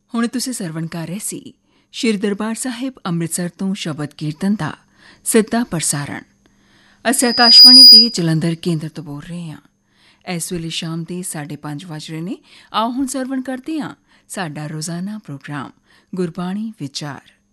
ਹੁਣ ਤੁਸੀਂ ਸਰਵਣ ਕਰ ਰਹੇ ਸੀ ਸ਼੍ਰੀ ਦਰਬਾਰ ਸਾਹਿਬ ਅੰਮ੍ਰਿਤਸਰ ਤੋਂ ਸ਼ਬਦ ਕੀਰਤਨ ਦਾ ਸਿੱਧਾ ਪ੍ਰਸਾਰਣ। ਅਸੀਂ ਆਕਾਸ਼ਵਾਣੀ ਦੇ ਜਲੰਧਰ ਕੇਂਦਰ ਤੋਂ ਬੋਲ ਰਹੇ ਹਾਂ। ਇਸ ਵੇਲੇ ਸ਼ਾਮ ਦੇ 5:30 ਵੱਜ ਰਹੇ ਨੇ। ਆਓ ਹੁਣ ਸਰਵਣ ਕਰਦੇ ਹਾਂ ਸਾਡਾ ਰੋਜ਼ਾਨਾ ਪ੍ਰੋਗਰਾਮ ਗੁਰਬਾਣੀ ਵਿਚਾਰ।